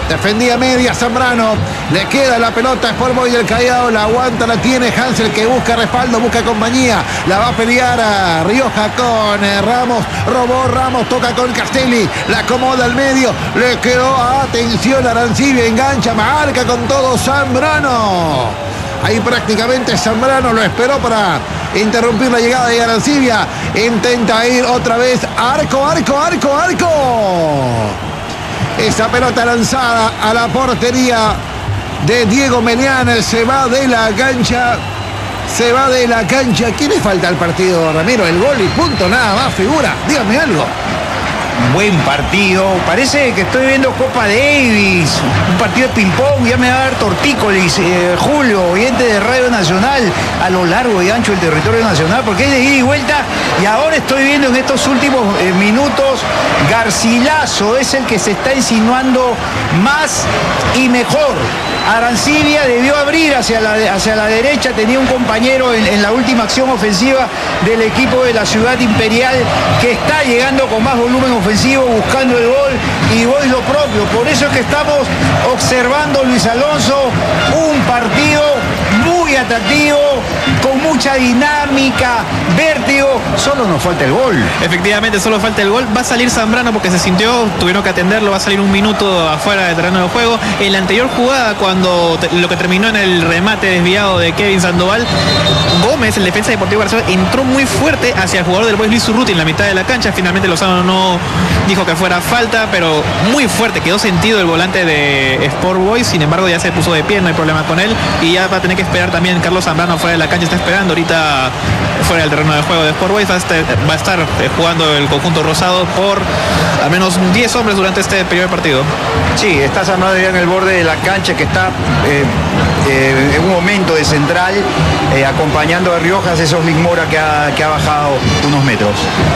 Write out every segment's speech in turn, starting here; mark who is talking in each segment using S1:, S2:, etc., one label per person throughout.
S1: defendía media Zambrano, le queda la pelota a Sport Boys del Callao, la aguanta, la tiene Hansel, que busca respaldo, busca compañía, la va a pelear a Rioja con Ramos, robó Ramos, toca con Castelli, la acomoda al medio, le quedó, atención, Arancibia, engancha, marca con todo Zambrano. Ahí prácticamente Zambrano lo esperó para interrumpir la llegada de Arancibia. Intenta ir otra vez. Arco. Esa pelota lanzada a la portería de Diego Melián. Se va de la cancha. ¿Qué le falta al partido, Ramiro? El gol y punto, nada más, figura. Dígame algo.
S2: Buen partido, parece que estoy viendo Copa Davis, un partido de ping-pong, ya me va a dar tortícolis, Julio, oyente de Radio Nacional, a lo largo y ancho del territorio nacional, porque es de ida y vuelta, y ahora estoy viendo en estos últimos minutos, Garcilaso es el que se está insinuando más y mejor. Arancibia debió abrir hacia la derecha, tenía un compañero en la última acción ofensiva del equipo de la Ciudad Imperial, que está llegando con más volumen ofensivo, buscando el gol, y Boys lo propio. Por eso es que estamos observando, Luis Alonso, un partido muy atractivo, con mucha dinámica, vértigo. Solo nos falta el gol.
S3: Efectivamente, solo falta el gol. Va a salir Zambrano porque se sintió, tuvieron que atenderlo, va a salir un minuto afuera del terreno de juego. En la anterior jugada, cuando lo que terminó en el remate desviado de Kevin Sandoval, Gómez, el defensa Deportivo Barcelona, entró muy fuerte hacia el jugador del Boys, Luis Urruti, en la mitad de la cancha. Finalmente Lozano no dijo que fuera falta, pero muy fuerte, quedó sentido el volante de Sport Boys. Sin embargo, ya se puso de pie, no hay problema con él, y ya va a tener que esperar también Carlos Zambrano fuera de la cancha. Está esperando ahorita fuera del terreno de juego de Sport Boys. Va a estar jugando el conjunto rosado por al menos 10 hombres durante este periodo de partido.
S2: Sí, está Zambrano ya en el borde de la cancha, que está en un momento de central, acompañando a Riojas. Es Oslin Mora, que ha bajado unos metros.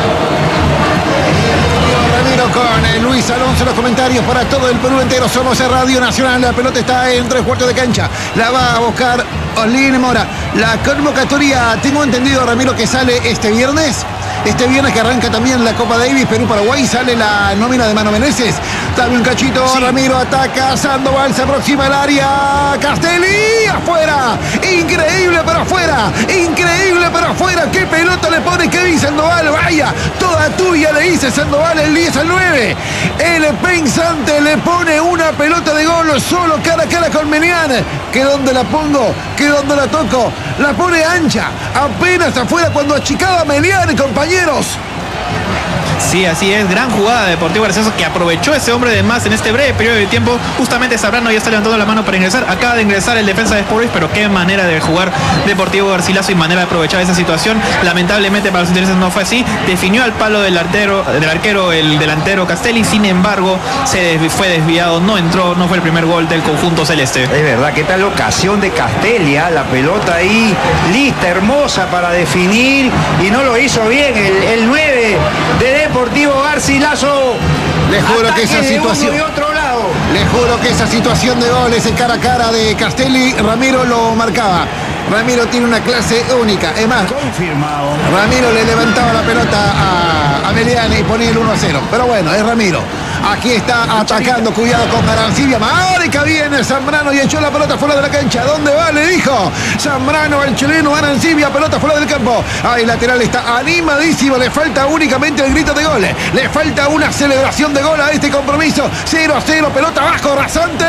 S1: Ramiro con Luis Alonso, los comentarios para todo el Perú entero. Somos en Radio Nacional. La pelota está en 3 cuartos de cancha. La va a buscar Oslin Mora. La convocatoria, tengo entendido, Ramiro, que sale este viernes. Este viernes que arranca también la Copa Davis, Perú-Paraguay, sale la nómina de Mano Meneses. Dame un cachito, sí. Ramiro ataca, Sandoval se aproxima al área, Castelli, afuera, increíble pero afuera, qué pelota le pone Kevin Sandoval, vaya, toda tuya le dice Sandoval, el 10 al 9, el pensante le pone una pelota de gol, solo cara a cara con Melián, que donde la pongo, que donde la toco, la pone ancha, apenas afuera cuando achicaba Melián, compañeros.
S3: Sí, así es, gran jugada de Deportivo Garcilaso, que aprovechó ese hombre de más en este breve periodo de tiempo. Justamente Zambrano ya está levantando la mano para ingresar, acaba de ingresar el defensa de Sport Boys, pero qué manera de jugar Deportivo Garcilaso y manera de aprovechar esa situación. Lamentablemente para los intereses no fue así, definió al palo del arquero el delantero Castelli, sin embargo fue desviado, no entró, no fue el primer gol del conjunto celeste.
S2: Es verdad, qué tal ocasión de Castelli, la pelota ahí lista, hermosa para definir, y no lo hizo bien el 9 de Deportivo Garcilaso.
S1: Le juro que esa situación,
S2: de otro lado.
S1: Le juro que esa situación de gol, ese cara a cara de Castelli, Ramiro lo marcaba. Ramiro tiene una clase única. Es más,
S2: confirmado.
S1: Ramiro le levantaba la pelota a Melián y ponía el 1-0. Pero bueno, es Ramiro. Aquí está atacando, cuidado con Arancibia. Marica, viene Zambrano y echó la pelota fuera de la cancha. ¿Dónde va? Le dijo Zambrano al chileno Arancibia. Pelota fuera del campo. Ahí lateral está animadísimo. Le falta únicamente el grito de gol. Le falta una celebración de gol a este compromiso. 0-0. Pelota abajo, rasante.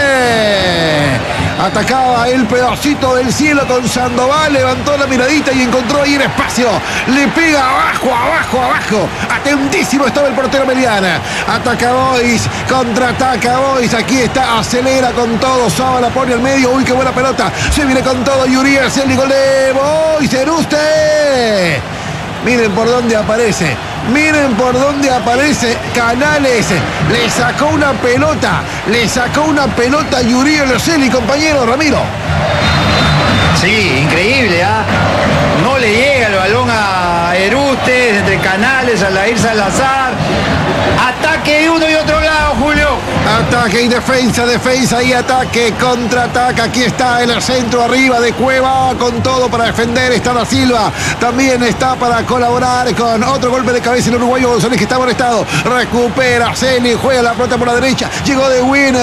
S1: Atacaba el pedacito del cielo con Sandoval. Levantó la miradita y encontró ahí el espacio. Le pega abajo. Atentísimo estaba el portero Melián. Ataca Boys, contraataca Boys, aquí está, acelera con todo, Saba la pone al medio, uy, qué buena pelota, se viene con todo, Yuri Arceli, gol de Boys, Eruste. Miren por dónde aparece Canales, le sacó una pelota Yuri Arceli, compañero Ramiro.
S2: Sí, increíble, no le llega el balón a Eruste, entre Canales, Alair Salazar. Ataque de uno y otro lado, Julio.
S1: Ataque y defensa y ataque, contraataca. Aquí está el centro arriba de Cueva, con todo para defender. Está Da Silva, también está para colaborar con otro golpe de cabeza el uruguayo González, que está molestado. Recupera Celi, juega la pelota por la derecha. Llegó de Winner.